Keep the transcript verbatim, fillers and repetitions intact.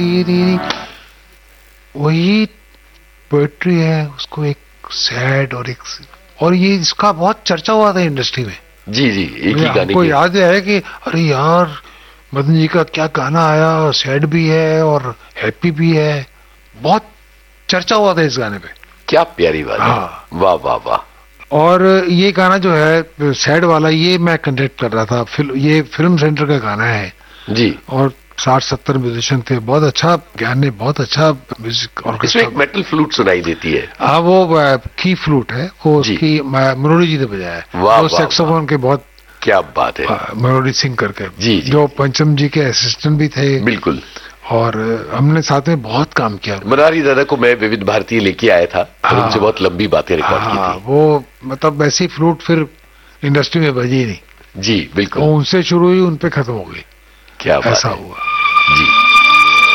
वही पोएट्री है, उसको एक सैड और एक, और ये इसका बहुत चर्चा हुआ था इंडस्ट्री में। जी जी, एक ही गाने को याद है कि अरे यार मदन जी का क्या गाना आया, सैड भी है और हैप्पी भी है, बहुत चर्चा हुआ था इस गाने पे। क्या प्यारी बात है। हाँ, वाह वाह वाह। और ये गाना जो है सैड वाला, ये मैं कंडक्ट कर रहा था, फिल्म, ये फिल्म सेंटर का गाना है जी, और साठ सत्तर म्यूजिशियन थे, बहुत अच्छा ज्ञान ने, बहुत अच्छा म्यूजिक ऑर्केस्ट्रा। एक मेटल फ्लूट सुनाई देती है। हाँ, वो की फ्लूट है, वो उसकी मुरली जी ने बजाया है, वो सैक्सोफोन के बहुत, क्या बात है, मुरली सिंह करके जी, जी, जो पंचम जी के असिस्टेंट भी थे। बिल्कुल, और हमने साथ में बहुत काम किया। मुरारी दादा को मैं विविध भारती लेके आया था और उनसे बहुत लंबी बातें रिकॉर्ड की थी। वो मतलब ऐसी फ्लूट फिर इंडस्ट्री में बजी नहीं। जी बिल्कुल, उनसे शुरू हुई, उन पे खत्म हो गई, क्या ऐसा हुआ। जी।